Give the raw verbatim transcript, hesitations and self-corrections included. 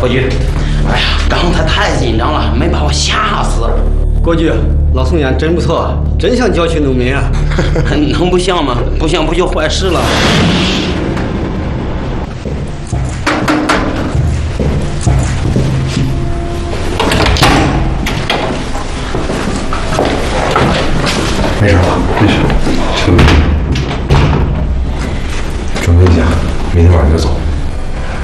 国局，哎呀，刚才太紧张了，没把我吓死。 国局，老宋演真不错，真像郊区农民啊。 能不像吗？不像不就坏事了。 没事吧？没事，行。准备一下，明天晚上就走。